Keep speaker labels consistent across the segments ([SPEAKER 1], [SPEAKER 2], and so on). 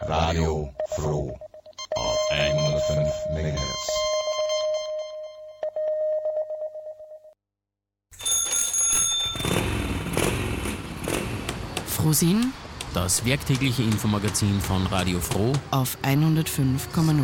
[SPEAKER 1] Radio Froh auf 105 MHz.
[SPEAKER 2] Frohsinn, das werktägliche Infomagazin von Radio Froh
[SPEAKER 3] auf 105,0.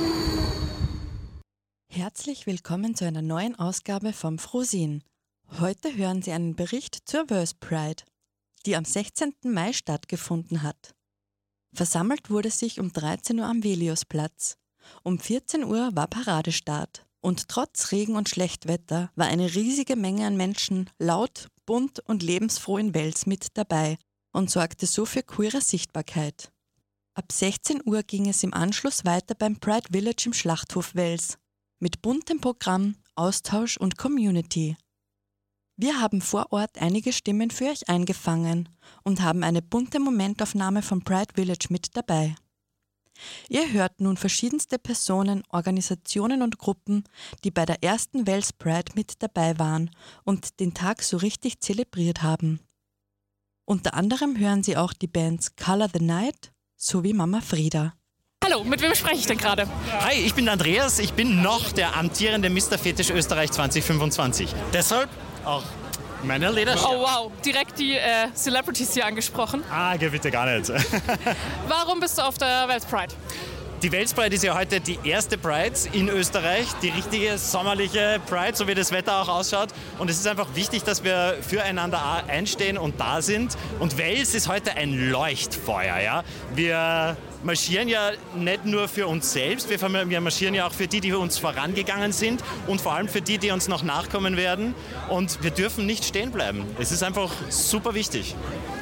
[SPEAKER 4] Herzlich willkommen zu einer neuen Ausgabe vom Frohsinn. Heute hören Sie einen Bericht zur Wales Pride, die am 16. Mai stattgefunden hat. Versammelt wurde sich um 13 Uhr am Veliusplatz. Um 14 Uhr war Paradestart. Und trotz Regen und Schlechtwetter war eine riesige Menge an Menschen laut, bunt und lebensfroh in Wales mit dabei und sorgte so für queere Sichtbarkeit. Ab 16 Uhr ging es im Anschluss weiter beim Pride Village im Schlachthof Wales mit buntem Programm, Austausch und Community. Wir haben vor Ort einige Stimmen für euch eingefangen und haben eine bunte Momentaufnahme vom Pride Village mit dabei. Ihr hört nun verschiedenste Personen, Organisationen und Gruppen, die bei der ersten Wales Pride mit dabei waren und den Tag so richtig zelebriert haben. Unter anderem hören Sie auch die Bands Color the Night sowie Mama Frieda.
[SPEAKER 5] Hallo, mit wem spreche ich denn gerade?
[SPEAKER 6] Hi, ich bin Andreas, ich bin noch der amtierende Mr. Fetisch Österreich 2025. Deshalb auch meine Lederschaft.
[SPEAKER 5] Oh wow, direkt die Celebrities hier angesprochen.
[SPEAKER 6] Bitte gar nicht.
[SPEAKER 5] Warum bist du auf der Wales Pride?
[SPEAKER 6] Die Wales Pride ist ja heute die erste Pride in Österreich, die richtige sommerliche Pride, so wie das Wetter auch ausschaut. Und es ist einfach wichtig, dass wir füreinander einstehen und da sind. Und Wales ist heute ein Leuchtfeuer. Ja? Wir marschieren ja nicht nur für uns selbst, wir marschieren ja auch für die uns vorangegangen sind und vor allem für die uns noch nachkommen werden. Und wir dürfen nicht stehen bleiben. Es ist einfach super wichtig.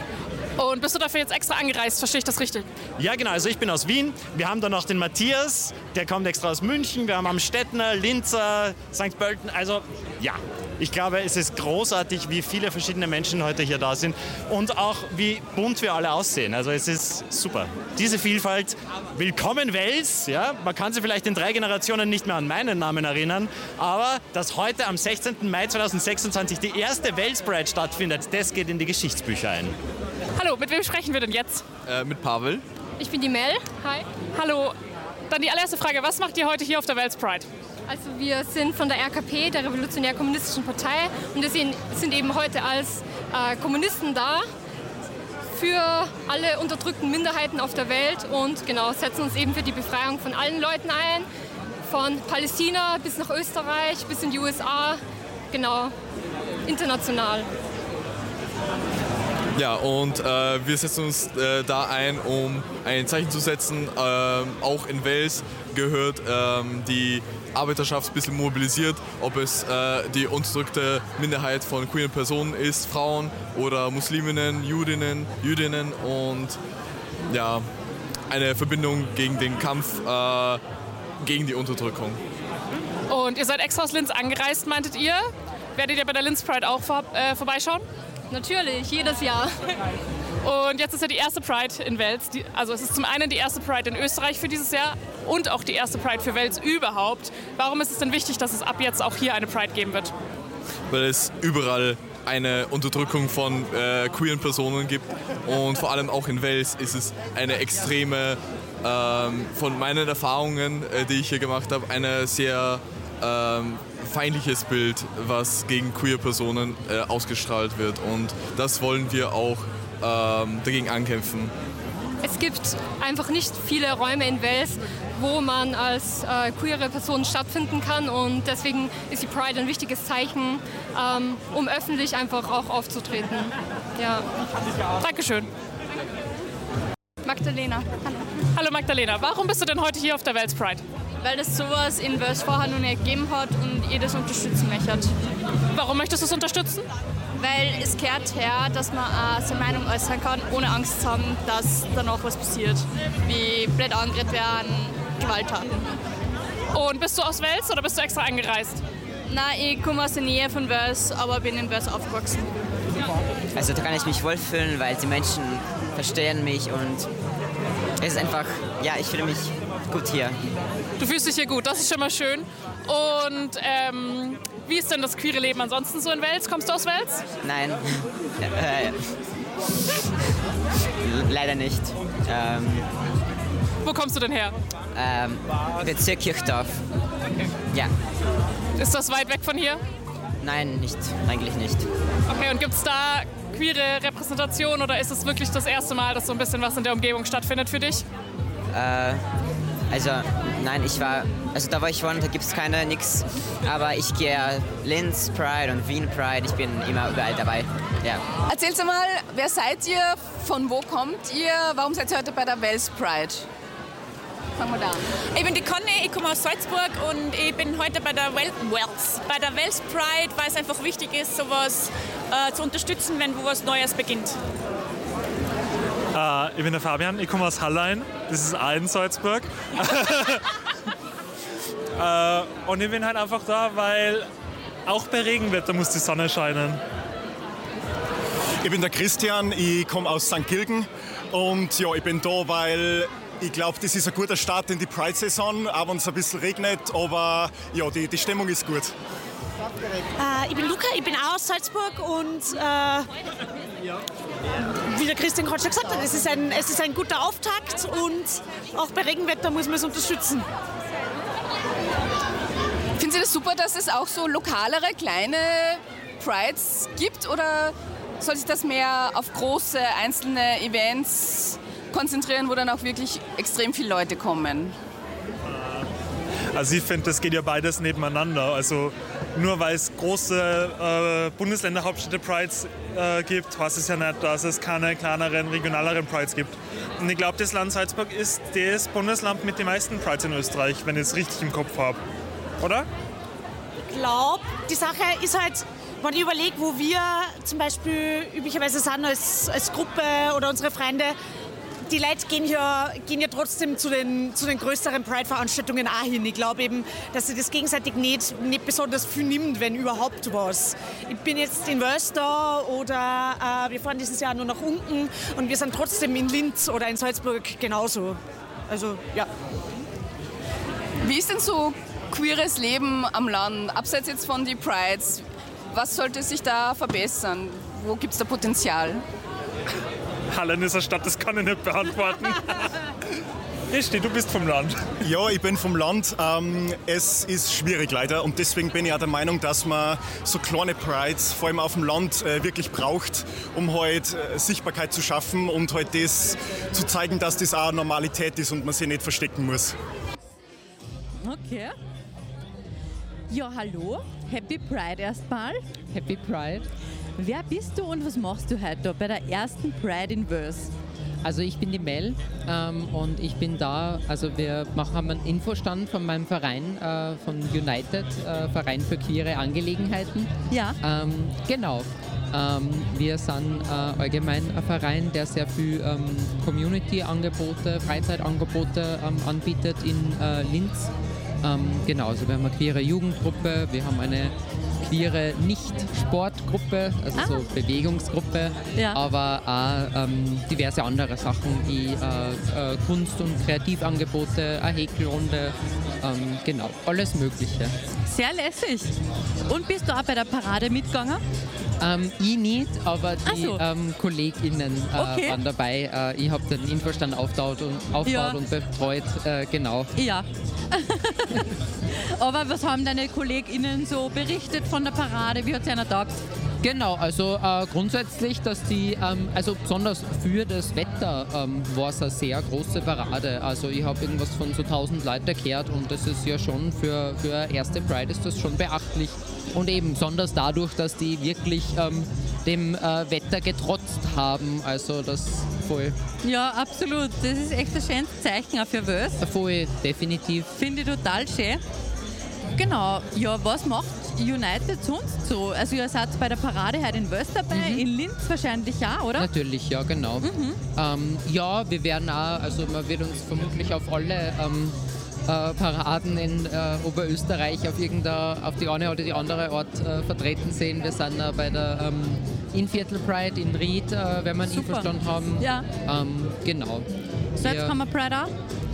[SPEAKER 5] Und bist du dafür jetzt extra angereist? Verstehe ich das richtig?
[SPEAKER 6] Ja, genau. Also ich bin aus Wien. Wir haben dann noch den Matthias, der kommt extra aus München. Wir haben Amstettner, Linzer, St. Pölten. Also ja, ich glaube, es ist großartig, wie viele verschiedene Menschen heute hier da sind und auch wie bunt wir alle aussehen. Also es ist super. Diese Vielfalt, willkommen Wales. Ja, man kann sich vielleicht in 3 Generationen nicht mehr an meinen Namen erinnern, aber dass heute am 16. Mai 2026 die erste Wales Pride stattfindet, das geht in die Geschichtsbücher ein.
[SPEAKER 5] Hallo, mit wem sprechen wir denn jetzt?
[SPEAKER 7] Mit Pavel.
[SPEAKER 8] Ich bin die Mel. Hi.
[SPEAKER 5] Hallo, dann die allererste Frage. Was macht ihr heute hier auf der Wales Pride?
[SPEAKER 8] Also wir sind von der RKP, der Revolutionär-Kommunistischen Partei, und wir sind eben heute als Kommunisten da für alle unterdrückten Minderheiten auf der Welt und genau setzen uns eben für die Befreiung von allen Leuten ein, von Palästina bis nach Österreich, bis in die USA, genau, international.
[SPEAKER 7] Ja, und wir setzen uns da ein, um ein Zeichen zu setzen. Auch in Wales gehört die Arbeiterschaft ein bisschen mobilisiert, ob es die unterdrückte Minderheit von queeren Personen ist, Frauen oder Musliminnen, Jüdinnen und ja, eine Verbindung gegen den Kampf gegen die Unterdrückung.
[SPEAKER 5] Und ihr seid extra aus Linz angereist, meintet ihr? Werdet ihr bei der Linz Pride auch vorbeischauen?
[SPEAKER 8] Natürlich, jedes Jahr.
[SPEAKER 5] Und jetzt ist ja die erste Pride in Wales. Also es ist zum einen die erste Pride in Österreich für dieses Jahr und auch die erste Pride für Wales überhaupt. Warum ist es denn wichtig, dass es ab jetzt auch hier eine Pride geben wird?
[SPEAKER 7] Weil es überall eine Unterdrückung von queeren Personen gibt und vor allem auch in Wales ist es eine extreme, von meinen Erfahrungen, die ich hier gemacht habe, eine sehr feindliches Bild, was gegen queer Personen ausgestrahlt wird. Und das wollen wir auch dagegen ankämpfen.
[SPEAKER 8] Es gibt einfach nicht viele Räume in Wales, wo man als queere Person stattfinden kann und deswegen ist die Pride ein wichtiges Zeichen, um öffentlich einfach auch aufzutreten. Ja.
[SPEAKER 5] Dankeschön.
[SPEAKER 9] Magdalena.
[SPEAKER 5] Hallo Magdalena, warum bist du denn heute hier auf der Wales Pride?
[SPEAKER 9] Weil es sowas in Wales vorher noch nicht gegeben hat und ihr das unterstützen möchte.
[SPEAKER 5] Warum möchtest du es unterstützen?
[SPEAKER 9] Weil es gehört her, dass man auch seine Meinung äußern kann, ohne Angst zu haben, dass danach was passiert. Wie blöd angegriffen werden, Gewalttaten.
[SPEAKER 5] Und bist du aus Wales oder bist du extra angereist?
[SPEAKER 9] Nein, ich komme aus der Nähe von Wales, aber bin in Wales aufgewachsen.
[SPEAKER 10] Also da kann ich mich wohlfühlen, weil die Menschen verstehen mich und es ist einfach, ja, ich fühle mich gut hier.
[SPEAKER 5] Du fühlst dich hier gut, das ist schon mal schön. Und wie ist denn das queere Leben ansonsten so in Wales? Kommst du aus Wales?
[SPEAKER 10] Nein, leider nicht.
[SPEAKER 5] Wo kommst du denn her?
[SPEAKER 10] Bezirk Kirchdorf.
[SPEAKER 5] Okay.
[SPEAKER 10] Ja.
[SPEAKER 5] Ist das weit weg von hier?
[SPEAKER 10] Nein, nicht. Eigentlich nicht.
[SPEAKER 5] Okay, und gibt es da queere Repräsentation oder ist es wirklich das erste Mal, dass so ein bisschen was in der Umgebung stattfindet für dich?
[SPEAKER 10] Also, nein, da war ich schon, da gibt es nix. Aber ich gehe Linz Pride und Wien Pride, ich bin immer überall dabei. Ja.
[SPEAKER 11] Erzählt mal, wer seid ihr, von wo kommt ihr, warum seid ihr heute bei der Wels Pride? Fangen wir da an.
[SPEAKER 12] Ich bin die Conny, ich komme aus Salzburg und ich bin heute bei der Wels Pride, weil es einfach wichtig ist, sowas zu unterstützen, wenn wo was Neues beginnt.
[SPEAKER 13] Ich bin der Fabian, ich komme aus Hallein, das ist auch in Salzburg. Und ich bin halt einfach da, weil auch bei Regenwetter muss die Sonne scheinen.
[SPEAKER 14] Ich bin der Christian, ich komme aus St. Gilgen und ja, ich bin da, weil ich glaube, das ist ein guter Start in die Pride-Saison, auch wenn es ein bisschen regnet, aber ja, die Stimmung ist gut.
[SPEAKER 15] Ich bin Luca, ich bin auch aus Salzburg und wie der Christian gerade schon gesagt hat, es ist ein guter Auftakt und auch bei Regenwetter muss man es unterstützen.
[SPEAKER 11] Finden Sie das super, dass es auch so lokalere, kleine Prides gibt oder soll sich das mehr auf große, einzelne Events konzentrieren, wo dann auch wirklich extrem viele Leute kommen?
[SPEAKER 13] Also ich finde, das geht ja beides nebeneinander. Also nur weil es große Bundesländer-Hauptstädte-Prides gibt, heißt es ja nicht, dass es keine kleineren, regionaleren Prides gibt. Und ich glaube, das Land Salzburg ist das Bundesland mit den meisten Prides in Österreich, wenn ich es richtig im Kopf habe. Oder?
[SPEAKER 15] Ich glaube, die Sache ist halt, wenn ich überlege, wo wir zum Beispiel üblicherweise sind als Gruppe oder unsere Freunde, die Leute gehen ja trotzdem zu den größeren Pride-Veranstaltungen auch hin. Ich glaube eben, dass sie das gegenseitig nicht besonders viel nimmt, wenn überhaupt was. Ich bin jetzt in Wels da oder wir fahren dieses Jahr nur nach unten und wir sind trotzdem in Linz oder in Salzburg genauso. Also, ja.
[SPEAKER 11] Wie ist denn so queeres Leben am Land, abseits jetzt von den Prides? Was sollte sich da verbessern? Wo gibt es da Potenzial?
[SPEAKER 13] Hallein ist eine Stadt, das kann ich nicht beantworten. Christi, du bist vom Land.
[SPEAKER 14] Ja, ich bin vom Land. Es ist schwierig leider und deswegen bin ich auch der Meinung, dass man so kleine Prides, vor allem auf dem Land, wirklich braucht, um halt Sichtbarkeit zu schaffen und halt das zu zeigen, dass das auch Normalität ist und man sich nicht verstecken muss.
[SPEAKER 16] Okay. Ja, hallo. Happy Pride erstmal.
[SPEAKER 17] Happy Pride.
[SPEAKER 16] Wer bist du und was machst du heute da bei der ersten Pride in Wels?
[SPEAKER 17] Also ich bin die Mel und ich bin da, also wir haben einen Infostand von meinem Verein, von United, Verein für queere Angelegenheiten.
[SPEAKER 16] Ja.
[SPEAKER 17] Genau. Wir sind allgemein ein Verein, der sehr viel Community-Angebote, Freizeitangebote anbietet in Linz. Genau, also wir haben eine queere Jugendgruppe, wir haben eine queere Nicht-Sportgruppe, also so Bewegungsgruppe,
[SPEAKER 16] ja.
[SPEAKER 17] Aber auch diverse andere Sachen wie Kunst- und Kreativangebote, eine Häkelrunde, genau, alles Mögliche.
[SPEAKER 16] Sehr lässig. Und bist du auch bei der Parade mitgegangen?
[SPEAKER 17] Ich nicht, aber die KollegInnen
[SPEAKER 16] Okay.
[SPEAKER 17] waren dabei. Ich habe den Infostand aufgebaut und betreut, genau.
[SPEAKER 16] Ja. Aber was haben deine KollegInnen so berichtet von der Parade? Wie hat es einer getaugt?
[SPEAKER 17] Genau, also grundsätzlich, dass die, also besonders für das Wetter war es eine sehr große Parade. Also ich habe irgendwas von so 1000 Leute gehört und das ist ja schon für eine erste Pride ist das schon beachtlich. Und eben besonders dadurch, dass die wirklich dem Wetter getrotzt haben, also das voll.
[SPEAKER 16] Ja, absolut. Das ist echt ein schönes Zeichen auch für Wels.
[SPEAKER 17] Voll, definitiv.
[SPEAKER 16] Finde ich total schön. Genau, ja, was macht United sonst so? Also ihr seid bei der Parade heute in Wels dabei, in Linz wahrscheinlich auch, oder?
[SPEAKER 17] Natürlich, ja, genau. Ja, wir werden auch, also man wird uns vermutlich auf alle Paraden in Oberösterreich auf die eine oder die andere Art vertreten sehen. Wir sind bei der Innviertel Pride in Ried, wenn wir einen Infostand haben.
[SPEAKER 16] Ja.
[SPEAKER 17] Genau.
[SPEAKER 16] Salzkammer Pride auch?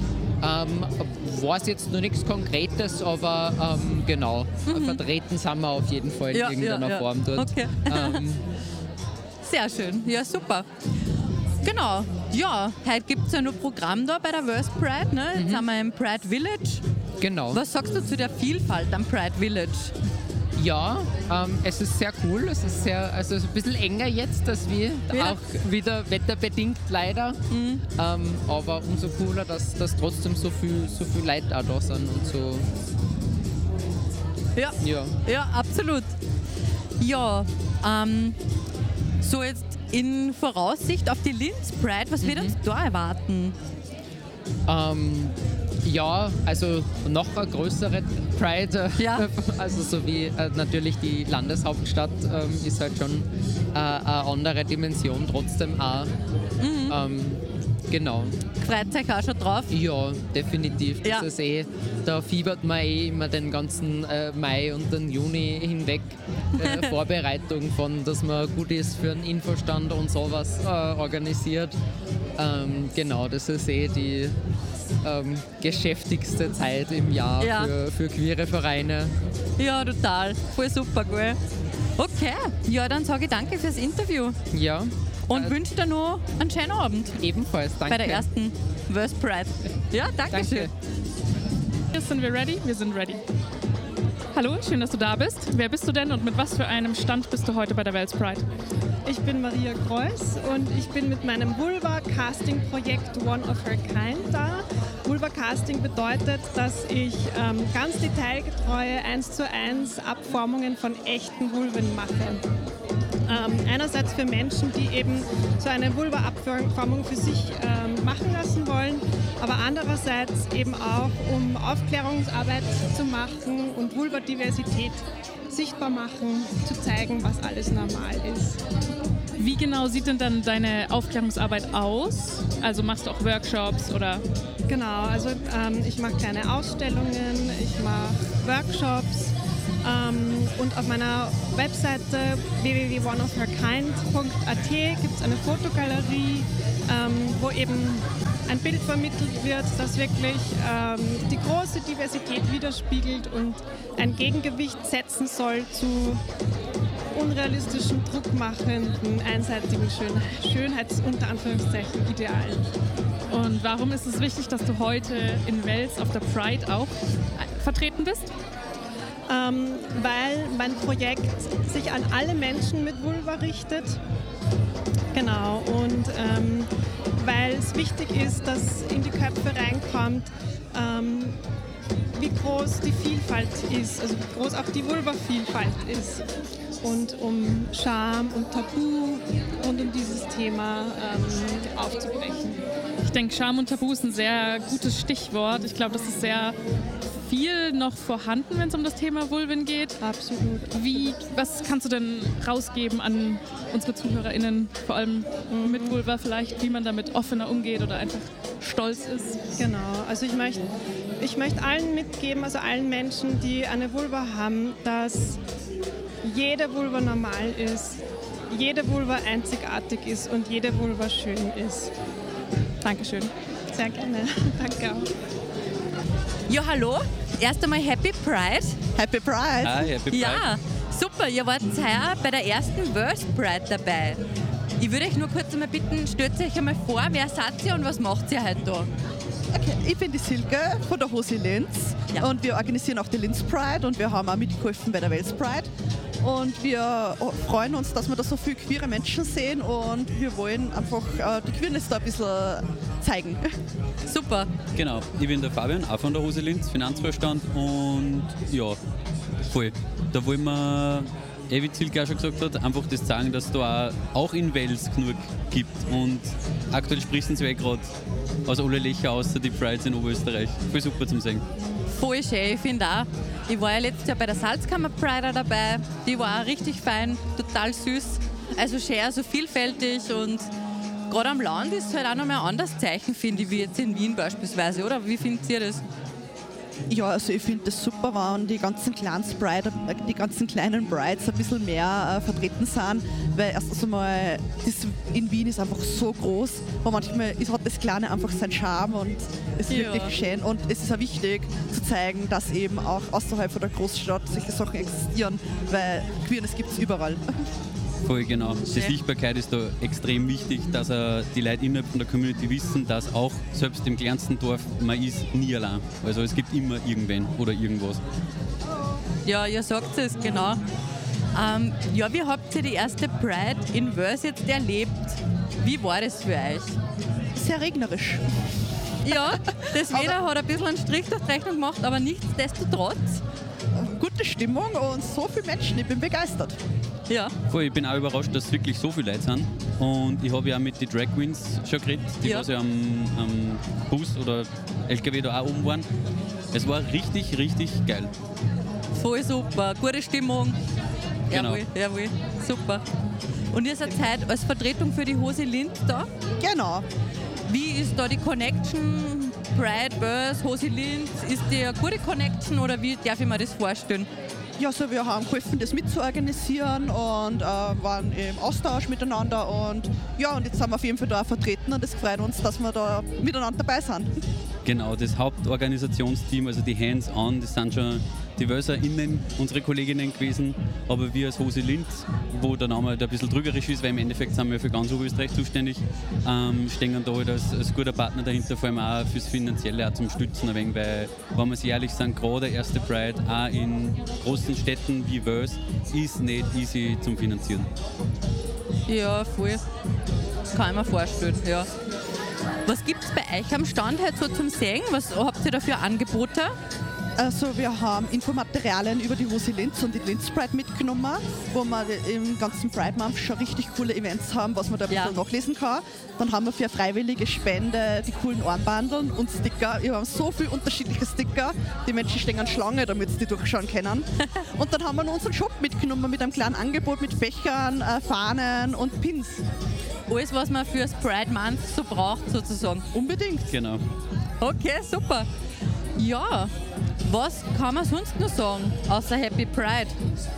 [SPEAKER 17] Weiß jetzt noch nichts Konkretes, aber genau, vertreten sind wir auf jeden Fall in irgendeiner Form dort.
[SPEAKER 16] Okay. Sehr schön, ja super. Genau, ja, heute gibt es ja noch Programm da bei der Verse Pride, ne? Jetzt sind wir im Pride Village.
[SPEAKER 17] Genau.
[SPEAKER 16] Was sagst du zu der Vielfalt am Pride Village?
[SPEAKER 17] Ja, es ist sehr cool. Es ist also ein bisschen enger jetzt, als wir. Auch wieder wetterbedingt leider. Aber umso cooler, dass trotzdem so viel Leute auch da sind und so.
[SPEAKER 16] Ja, absolut. Ja, so jetzt in Voraussicht auf die Linz Pride, was wird uns da erwarten?
[SPEAKER 17] Ja, also noch eine größere Pride, also so wie natürlich die Landeshauptstadt ist halt schon eine andere Dimension trotzdem auch. Genau.
[SPEAKER 16] Freut euch auch schon drauf?
[SPEAKER 17] Ja, definitiv. Das ist da fiebert man immer den ganzen Mai und den Juni hinweg. Vorbereitung von, dass man Goodies für einen Infostand und sowas organisiert. Genau, das ist die geschäftigste Zeit im Jahr für queere Vereine.
[SPEAKER 16] Ja, total. Voll super, gell? Okay, ja, dann sage ich danke fürs Interview.
[SPEAKER 17] Ja.
[SPEAKER 16] Und wünsche dir noch einen schönen Abend.
[SPEAKER 17] Ebenfalls, danke.
[SPEAKER 16] Bei der ersten Verse Pride. Ja, danke schön.
[SPEAKER 5] Jetzt sind wir ready? Wir sind ready. Hallo, schön, dass du da bist. Wer bist du denn und mit was für einem Stand bist du heute bei der Verse Pride?
[SPEAKER 18] Ich bin Maria Kreuss und ich bin mit meinem Vulva-Casting-Projekt One of Her Kind da. Vulva-Casting bedeutet, dass ich ganz detailgetreue 1:1 Abformungen von echten Vulven mache. Einerseits für Menschen, die eben so eine Vulva-Abformung für sich machen lassen wollen, aber andererseits eben auch, um Aufklärungsarbeit zu machen und Vulva-Diversität sichtbar machen, zu zeigen, was alles normal ist.
[SPEAKER 5] Wie genau sieht denn dann deine Aufklärungsarbeit aus? Also machst du auch Workshops oder?
[SPEAKER 18] Genau, also ich mache kleine Ausstellungen, ich mache Workshops und auf meiner Webseite www.oneofherkind.at gibt es eine Fotogalerie, wo eben ein Bild vermittelt wird, das wirklich die große Diversität widerspiegelt und ein Gegengewicht setzen soll zu unrealistischen, druckmachenden, einseitigen unter Anführungszeichen Idealen.
[SPEAKER 5] Und warum ist es wichtig, dass du heute in Wels auf der Pride auch vertreten bist?
[SPEAKER 18] Weil mein Projekt sich an alle Menschen mit Vulva richtet. Genau, und weil es wichtig ist, dass in die Köpfe reinkommt, wie groß die Vielfalt ist, also wie groß auch die Vulva-Vielfalt ist. Und um Scham und Tabu und um dieses Thema aufzubrechen.
[SPEAKER 5] Ich denke, Scham und Tabu ist ein sehr gutes Stichwort. Ich glaube, das ist sehr viel noch vorhanden, wenn es um das Thema Vulven geht.
[SPEAKER 18] Absolut.
[SPEAKER 5] Was kannst du denn rausgeben an unsere ZuhörerInnen, vor allem mit Vulva vielleicht, wie man damit offener umgeht oder einfach stolz ist?
[SPEAKER 18] Genau, also ich möchte allen mitgeben, also allen Menschen, die eine Vulva haben, dass jede Vulva normal ist, jede Vulva einzigartig ist und jede Vulva schön ist.
[SPEAKER 5] Dankeschön.
[SPEAKER 18] Sehr gerne. Danke auch.
[SPEAKER 16] Ja, hallo. Erst einmal Happy Pride.
[SPEAKER 19] Happy Pride.
[SPEAKER 20] Hi, Happy Pride.
[SPEAKER 16] Ja, super. Ihr wart heuer bei der ersten Verse Pride dabei. Ich würde euch nur kurz einmal bitten, stellt euch einmal vor, wer seid ihr und was macht ihr heute da?
[SPEAKER 19] Okay, ich bin die Silke von der Hosi Linz und wir organisieren auch die Linz Pride und wir haben auch mitgeholfen bei der Wels Pride. Und wir freuen uns, dass wir da so viele queere Menschen sehen und wir wollen einfach die Queerness da ein bisschen zeigen.
[SPEAKER 16] Super.
[SPEAKER 20] Genau, ich bin der Fabian, auch von der Hosi Linz, Finanzvorstand und ja, voll. Da wollen wir, wie Silke auch schon gesagt hat, einfach das zeigen, dass es da auch in Wels genug gibt und aktuell spritzen sie gerade aus alle Löcher außer die Prides in Oberösterreich. Voll super zum Sehen.
[SPEAKER 16] Voll schön, ich finde auch. Ich war ja letztes Jahr bei der Salzkammer Pride dabei. Die war auch richtig fein, total süß. Also schön, so vielfältig und gerade am Land ist es halt auch nochmal ein anderes Zeichen, finde ich, wie jetzt in Wien beispielsweise, oder? Wie findet ihr das?
[SPEAKER 19] Ja, also ich finde das super, wenn die ganzen kleinen Brides ein bisschen mehr vertreten sind, weil erstens einmal das in Wien ist einfach so groß, wo manchmal hat das Kleine einfach seinen Charme und es ist wirklich schön und es ist auch wichtig zu zeigen, dass eben auch außerhalb von der Großstadt solche Sachen existieren, weil Queerness gibt es überall.
[SPEAKER 20] Voll genau. Die Sichtbarkeit ist da extrem wichtig, dass die Leute innerhalb von der Community wissen, dass auch selbst im kleinsten Dorf, man ist nie allein. Also es gibt immer irgendwen oder irgendwas.
[SPEAKER 16] Ja, ihr sagt es, genau. Ja, wie habt ihr die erste Pride in Wels jetzt erlebt? Wie war das für euch?
[SPEAKER 19] Sehr regnerisch.
[SPEAKER 16] Ja, das Wetter hat ein bisschen einen Strich durch die Rechnung gemacht, aber nichtsdestotrotz.
[SPEAKER 19] Gute Stimmung und so viele Menschen, ich bin begeistert.
[SPEAKER 16] Ja.
[SPEAKER 20] Voll, ich bin auch überrascht, dass es wirklich so viele Leute sind. Und ich habe ja auch mit den Drag Queens schon geredet, die was ja am Bus oder LKW da auch oben waren. Es war richtig, richtig geil.
[SPEAKER 16] Voll super, gute Stimmung.
[SPEAKER 20] Genau.
[SPEAKER 16] Jawohl, super. Und ihr seid heute als Vertretung für die Hose Linz da?
[SPEAKER 19] Genau.
[SPEAKER 16] Wie ist da die Connection? Pride, Wels, Hose Linz, ist die eine gute Connection oder wie darf ich mir das vorstellen?
[SPEAKER 19] Ja, so wir haben geholfen, das mitzuorganisieren und waren im Austausch miteinander und ja, und jetzt sind wir auf jeden Fall da vertreten und es freut uns, dass wir da miteinander dabei sind.
[SPEAKER 20] Genau, das Hauptorganisationsteam, also die Hands-on, das sind schon die WelserInnen, unsere Kolleginnen gewesen, aber wir als Hose Linz, wo der Name halt ein bisschen trügerisch ist, weil im Endeffekt sind wir für ganz Oberösterreich zuständig, stehen da halt als guter Partner dahinter, vor allem auch fürs Finanzielle auch zum Stützen ein wenig, weil, wenn wir ehrlich sind, gerade der erste Pride auch in großen Städten wie Wels ist nicht easy zum Finanzieren.
[SPEAKER 16] Ja, voll. Das kann ich mir vorstellen, ja. Was gibt es bei euch am Stand halt so zum Sehen? Was habt ihr da für Angebote?
[SPEAKER 19] Also wir haben Infomaterialien über die Hose Linz und die Linz Pride mitgenommen, wo wir im ganzen Pride Month schon richtig coole Events haben, was man da ein bisschen nachlesen kann. Dann haben wir für eine freiwillige Spende die coolen Armbandeln und Sticker. Wir haben so viele unterschiedliche Sticker. Die Menschen stehen an Schlange, damit sie die durchschauen können. Und dann haben wir noch unseren Shop mitgenommen mit einem kleinen Angebot mit Fächern, Fahnen und Pins.
[SPEAKER 16] Alles, was man fürs Pride Month so braucht, sozusagen.
[SPEAKER 19] Unbedingt.
[SPEAKER 20] Genau.
[SPEAKER 16] Okay, super. Ja, was kann man sonst noch sagen, außer Happy Pride?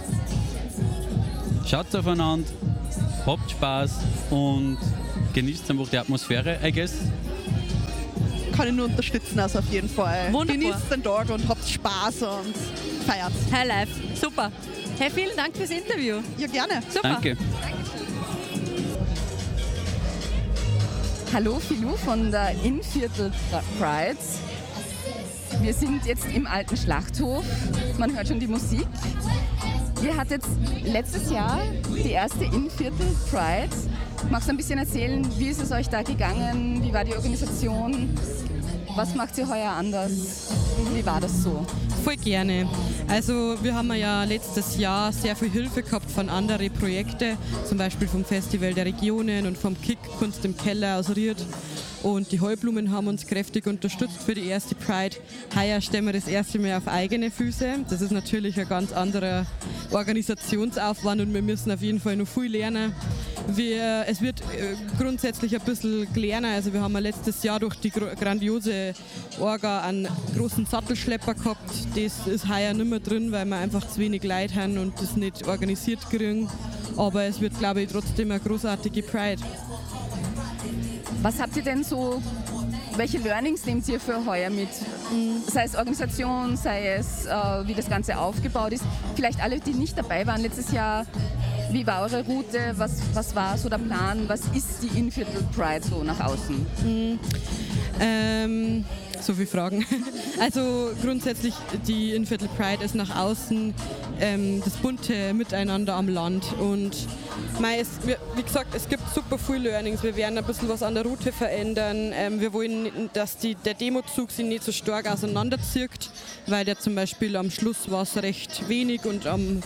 [SPEAKER 20] Schaut aufeinander, habt Spaß und genießt einfach die Atmosphäre, I guess.
[SPEAKER 19] Kann ich nur unterstützen, also auf jeden Fall.
[SPEAKER 16] Wunderbar.
[SPEAKER 19] Genießt den Tag und habt Spaß und feiert.
[SPEAKER 16] High Life, super. Hey, vielen Dank fürs Interview.
[SPEAKER 19] Ja, gerne.
[SPEAKER 16] Super.
[SPEAKER 20] Danke.
[SPEAKER 11] Hallo, Filou von der Innviertel Prides. Wir sind jetzt im alten Schlachthof. Man hört schon die Musik. Ihr hattet letztes Jahr die erste Innviertel Pride. Magst du ein bisschen erzählen, wie ist es euch da gegangen? Wie war die Organisation? Was macht ihr heuer anders? Wie war das so?
[SPEAKER 21] Voll gerne. Also wir haben ja letztes Jahr sehr viel Hilfe gehabt von anderen Projekten, zum Beispiel vom Festival der Regionen und vom KIK Kunst im Keller aus Ried. Und die Heublumen haben uns kräftig unterstützt für die erste Pride. Heuer stellen wir das erste Mal auf eigene Füße. Das ist natürlich ein ganz anderer Organisationsaufwand und wir müssen auf jeden Fall noch viel lernen. Es wird grundsätzlich ein bisschen kleiner. Also wir haben ja letztes Jahr durch die grandiose Orga einen großen Sattelschlepper gehabt. Das ist heuer nicht mehr drin, weil wir einfach zu wenig Leute haben und das nicht organisiert kriegen. Aber es wird, glaube ich, trotzdem eine großartige Pride.
[SPEAKER 11] Was habt ihr denn so, welche Learnings nehmt ihr für heuer mit? Sei es Organisation, sei es wie das Ganze aufgebaut ist. Vielleicht alle, die nicht dabei waren letztes Jahr, wie war eure Route, was war so der Plan, was ist die Innviertel Pride so nach außen?
[SPEAKER 21] So viele Fragen. Also grundsätzlich die Innviertel Pride ist nach außen das bunte Miteinander am Land und wie gesagt, es gibt super viele Learnings. Wir werden ein bisschen was an der Route verändern. Wir wollen, dass der Demozug sich nicht so stark auseinanderzieht, weil der zum Beispiel am Schluss war es recht wenig und am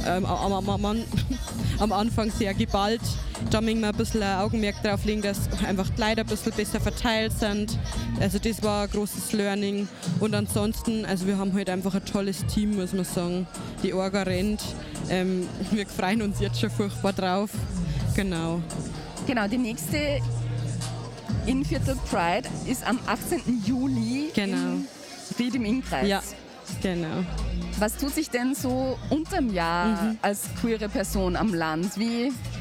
[SPEAKER 21] Anfang sehr geballt. Da müssen wir ein bisschen ein Augenmerk drauf legen, dass einfach die Leute ein bisschen besser verteilt sind. Also das war ein großes Learning. Und ansonsten, also wir haben halt einfach ein tolles Team, muss man sagen. Die Orga rennt. Wir freuen uns jetzt schon furchtbar drauf. Genau.
[SPEAKER 11] Genau, die nächste Innviertel Pride ist am 18. Juli in Ried im Innkreis.
[SPEAKER 21] Ja, genau.
[SPEAKER 11] Was tut sich denn so unterm Jahr als queere Person am Land? Wie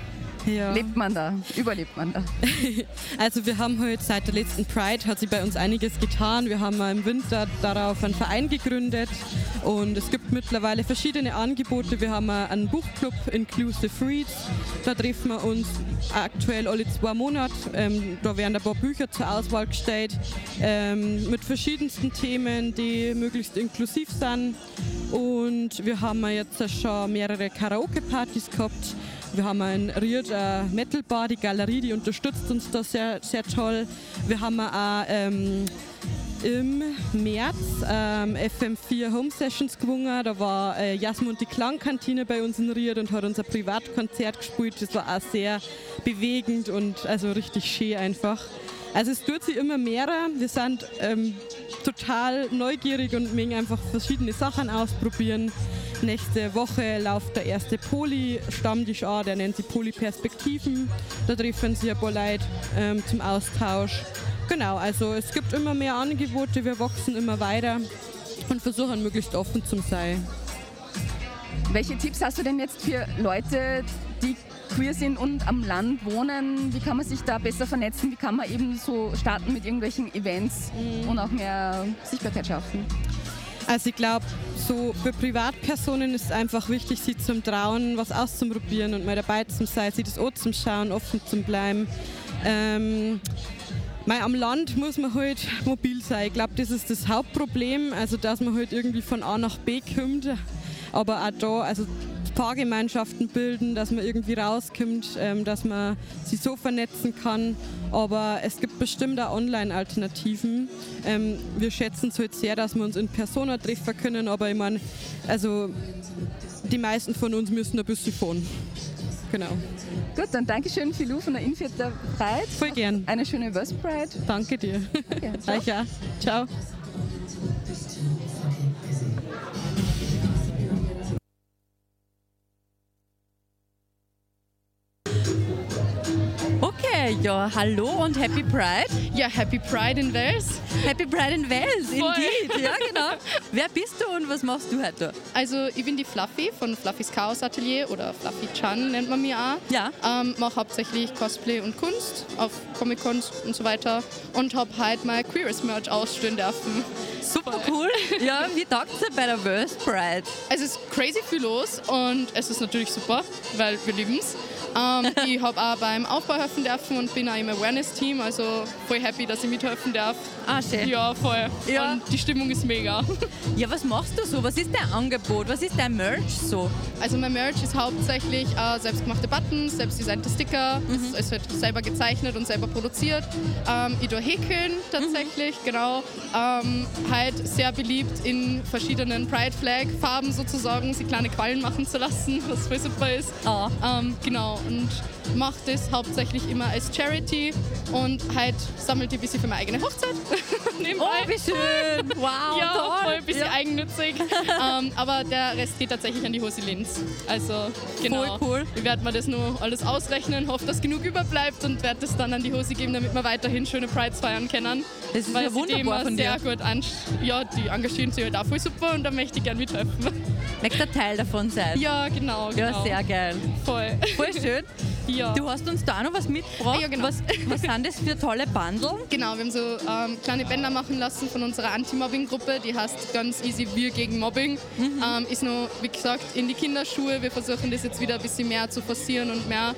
[SPEAKER 21] Ja.
[SPEAKER 11] Lebt man da? Überlebt man da?
[SPEAKER 21] Also wir haben heute seit der letzten Pride hat sich bei uns einiges getan. Wir haben im Winter darauf einen Verein gegründet und es gibt mittlerweile verschiedene Angebote. Wir haben einen Buchclub Inclusive Reads. Da treffen wir uns aktuell alle 2 Monate. Da werden ein paar Bücher zur Auswahl gestellt mit verschiedensten Themen, die möglichst inklusiv sind. Und wir haben jetzt schon mehrere Karaoke-Partys gehabt. Wir haben in Ried eine Metal-Bar, die Galerie, die unterstützt uns da sehr, sehr toll. Wir haben auch im März FM4 Home Sessions gewonnen. Da war Jasmin und die Klangkantine bei uns in Ried und hat unser Privatkonzert gespielt. Das war auch sehr bewegend und also richtig schön einfach. Also es tut sich immer mehr. Wir sind total neugierig und mögen einfach verschiedene Sachen ausprobieren. Nächste Woche läuft der erste Poli-Stammtisch an, der nennt sich Poli-Perspektiven. Da treffen sich ein paar Leute zum Austausch. Genau, also es gibt immer mehr Angebote, wir wachsen immer weiter und versuchen möglichst offen zu sein.
[SPEAKER 11] Welche Tipps hast du denn jetzt für Leute, die queer sind und am Land wohnen? Wie kann man sich da besser vernetzen? Wie kann man eben so starten mit irgendwelchen Events und auch mehr Sichtbarkeit schaffen?
[SPEAKER 21] Also ich glaube, so für Privatpersonen ist es einfach wichtig, sich zum Trauen, was auszuprobieren und mal dabei zu sein, sich das anzuschauen, offen zu bleiben. Am Land muss man halt mobil sein. Ich glaube, das ist das Hauptproblem, also dass man halt irgendwie von A nach B kommt. Aber auch da, also Fahrgemeinschaften bilden, dass man irgendwie rauskommt, dass man sich so vernetzen kann. Aber es gibt bestimmt auch Online-Alternativen. Wir schätzen es halt sehr, dass wir uns in Persona treffen können, aber ich meine, also die meisten von uns müssen ein bisschen fahren. Genau.
[SPEAKER 11] Gut, dann Dankeschön, Filou von der Innviertler Pride.
[SPEAKER 21] Voll gern.
[SPEAKER 11] Eine schöne West Pride.
[SPEAKER 21] Danke dir.
[SPEAKER 11] Okay,
[SPEAKER 21] ciao. Ciao.
[SPEAKER 1] Okay, ja, hallo und Happy Pride.
[SPEAKER 5] Ja, Happy Pride in Wales.
[SPEAKER 1] Happy Pride in Wales, indeed. Ja, genau. Wer bist du und was machst du heute?
[SPEAKER 5] Also, ich bin die Fluffy von Fluffys Chaos Atelier oder Fluffy Chan nennt man mich auch.
[SPEAKER 1] Ja.
[SPEAKER 5] Mache hauptsächlich Cosplay und Kunst auf Comic-Cons und so weiter und habe halt mal Queeres-Merch ausstellen dürfen.
[SPEAKER 1] Super cool. Ja, wie taugt es dir bei der West Pride?
[SPEAKER 5] Es ist crazy viel los und es ist natürlich super, weil wir lieben es. Ich habe auch beim Aufbau helfen dürfen und bin auch im Awareness-Team, also voll happy, dass ich mithelfen darf.
[SPEAKER 1] Ah, schön.
[SPEAKER 5] Ja, voll.
[SPEAKER 1] Ja.
[SPEAKER 5] Und die Stimmung ist mega.
[SPEAKER 1] Ja, was machst du so? Was ist dein Angebot? Was ist dein Merch so?
[SPEAKER 5] Also mein Merch ist hauptsächlich selbstgemachte Buttons, selbstdesignte Sticker. Das ist halt selber gezeichnet und selber produziert. Ich tue häkeln tatsächlich, genau. Halt sehr beliebt in verschiedenen Pride-Flag-Farben sozusagen, sie kleine Quallen machen zu lassen, was voll super ist.
[SPEAKER 1] Oh.
[SPEAKER 5] Genau, und mache das hauptsächlich immer als Charity und halt sammelt die ein bisschen für meine eigene Hochzeit. Nebenbei.
[SPEAKER 1] Oh, wie schön! Wow,
[SPEAKER 5] ja,
[SPEAKER 1] toll!
[SPEAKER 5] Voll ein bisschen
[SPEAKER 1] Ja.
[SPEAKER 5] eigennützig. Aber der Rest geht tatsächlich an die Hosi Linz. Also, genau.
[SPEAKER 1] Voll cool.
[SPEAKER 5] Ich werde mir das nur alles ausrechnen, hoffe, dass genug überbleibt und werde das dann an die Hosi geben, damit wir weiterhin schöne Prides feiern können.
[SPEAKER 1] Das ist
[SPEAKER 5] weil
[SPEAKER 1] ja
[SPEAKER 5] sie die
[SPEAKER 1] wunderbar
[SPEAKER 5] immer
[SPEAKER 1] von dir.
[SPEAKER 5] sehr gut ja, die engagieren sich halt auch voll super und da möchte ich gerne mithelfen.
[SPEAKER 1] Möchtest du ein Teil davon sein?
[SPEAKER 5] Ja, genau.
[SPEAKER 1] Ja, sehr geil.
[SPEAKER 5] Voll.
[SPEAKER 1] Voll schön.
[SPEAKER 5] Ja.
[SPEAKER 1] Du hast uns da auch noch was mitgebracht.
[SPEAKER 5] Ja, genau.
[SPEAKER 1] Was sind das für tolle Bundle?
[SPEAKER 5] Genau, wir haben so kleine Bänder machen lassen von unserer Anti-Mobbing-Gruppe, die heißt ganz easy Wir gegen Mobbing. Ist nur, wie gesagt, in die Kinderschuhe. Wir versuchen das jetzt wieder ein bisschen mehr zu forcieren und mehr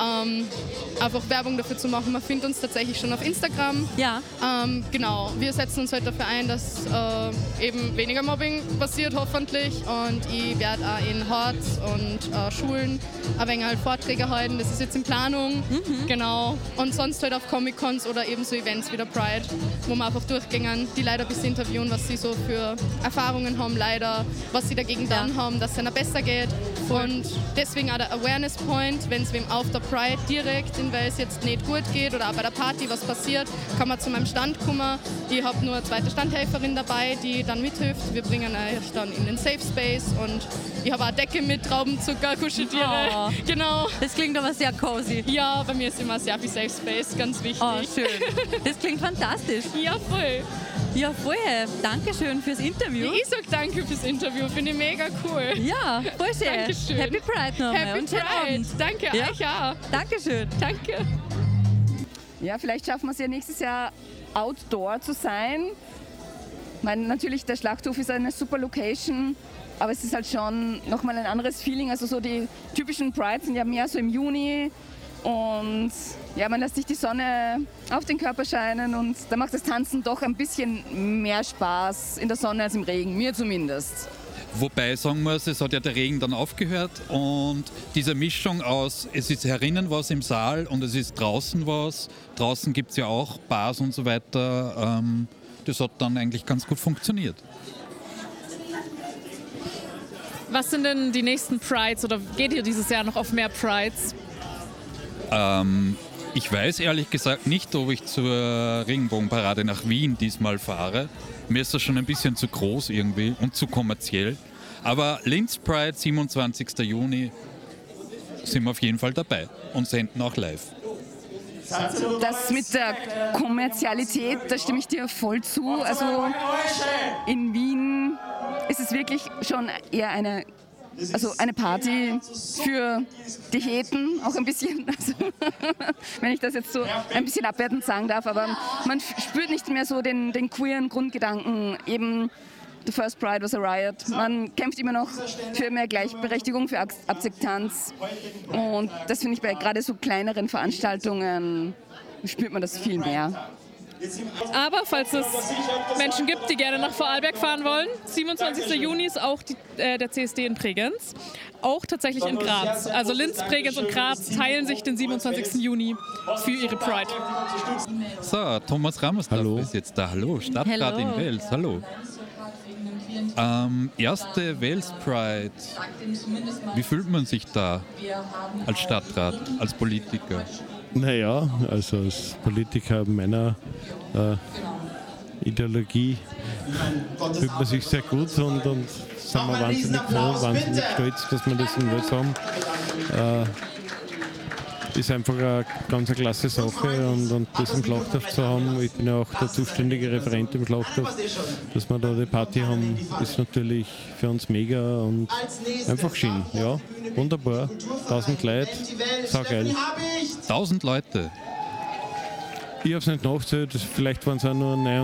[SPEAKER 5] einfach Werbung dafür zu machen. Man findet uns tatsächlich schon auf Instagram.
[SPEAKER 1] Ja.
[SPEAKER 5] Genau, wir setzen uns halt dafür ein, dass eben weniger Mobbing passiert, hoffentlich. Und ich werde auch in Horts und Schulen ein wenig halt Vorträge halten. Das ist jetzt in Planung. Genau. Und sonst halt auf Comic-Cons oder eben so Events wie der Pride, wo wir einfach durchgehen, die leider ein bisschen interviewen, was sie so für Erfahrungen haben, leider, was sie dagegen dann haben, dass es ihnen besser geht. Und deswegen auch der Awareness Point, wenn es wem auf der Pride direkt in Wales jetzt nicht gut geht oder auch bei der Party was passiert, kann man zu meinem Stand kommen. Ich habe nur eine zweite Standhelferin dabei, die dann mithilft. Wir bringen euch dann in den Safe Space und ich habe auch eine Decke mit Traubenzucker, Kuscheltiere.
[SPEAKER 1] Oh.
[SPEAKER 5] Genau.
[SPEAKER 1] Das klingt aber sehr cozy.
[SPEAKER 5] Ja, bei mir ist immer sehr viel Safe Space, ganz wichtig.
[SPEAKER 1] Oh, schön. Das klingt fantastisch.
[SPEAKER 5] Ja, voll.
[SPEAKER 1] Ja, voll. Dankeschön fürs Interview.
[SPEAKER 5] Ich sag danke fürs Interview, finde ich mega cool.
[SPEAKER 1] Ja, voll schön.
[SPEAKER 5] Dankeschön.
[SPEAKER 1] Happy Pride nochmal.
[SPEAKER 5] Happy
[SPEAKER 1] und schönen
[SPEAKER 5] Pride.
[SPEAKER 1] Abend.
[SPEAKER 5] Danke,
[SPEAKER 1] Ja.
[SPEAKER 5] euch auch.
[SPEAKER 1] Dankeschön.
[SPEAKER 5] Danke.
[SPEAKER 11] Ja, vielleicht schaffen wir es ja nächstes Jahr outdoor zu sein. Ich meine, natürlich, der Schlachthof ist eine super Location, aber es ist halt schon nochmal ein anderes Feeling. Also so die typischen Prides sind ja mehr so im Juni und ja, man lässt sich die Sonne auf den Körper scheinen und da macht das Tanzen doch ein bisschen mehr Spaß in der Sonne als im Regen, mir zumindest.
[SPEAKER 2] Wobei ich sagen muss, es hat ja der Regen dann aufgehört und diese Mischung aus, es ist herinnen was im Saal und es ist draußen was. Draußen gibt es ja auch Bars und so weiter. Das hat dann eigentlich ganz gut funktioniert.
[SPEAKER 5] Was sind denn die nächsten Prides oder geht ihr dieses Jahr noch auf mehr Prides?
[SPEAKER 2] Ich weiß ehrlich gesagt nicht, ob ich zur Regenbogenparade nach Wien diesmal fahre. Mir ist das schon ein bisschen zu groß irgendwie und zu kommerziell. Aber Linz Pride, 27. Juni, sind wir auf jeden Fall dabei und senden auch live.
[SPEAKER 11] Das mit der Kommerzialität, da stimme ich dir voll zu. Also in Wien ist es wirklich schon eher eine Party für die Heten, auch ein bisschen, also, wenn ich das jetzt so ein bisschen abwertend sagen darf, aber man spürt nicht mehr so den queeren Grundgedanken, eben The First Pride was a riot. Man kämpft immer noch für mehr Gleichberechtigung, für Akzeptanz und das finde ich bei gerade so kleineren Veranstaltungen spürt man das viel mehr.
[SPEAKER 5] Aber falls es Menschen gibt, die gerne nach Vorarlberg fahren wollen, 27. Juni ist auch der CSD in Bregenz, auch tatsächlich in Graz. Also Linz, Bregenz und Graz teilen sich den 27. Juni für ihre Pride.
[SPEAKER 2] So, Thomas Rammersdorf ist jetzt da. Hallo, Stadtrat in Wels. Hallo. Erste Wels Pride. Wie fühlt man sich da als Stadtrat, als Politiker?
[SPEAKER 22] Naja, also als Politiker meiner Ideologie fühlt man sich sehr gut und sind wir wahnsinnig froh, wahnsinnig stolz, dass wir das in Wels haben. Ist einfach eine ganz klasse Sache und das im Schlachthof zu haben, ich bin ja auch der zuständige Referent im Schlachthof, dass wir da die Party haben, ist natürlich für uns mega und einfach schön, ja, wunderbar, 1000 Leute, saugeil.
[SPEAKER 2] 1000 Leute?
[SPEAKER 22] Ich habe es nicht nachgezählt, vielleicht waren es auch nur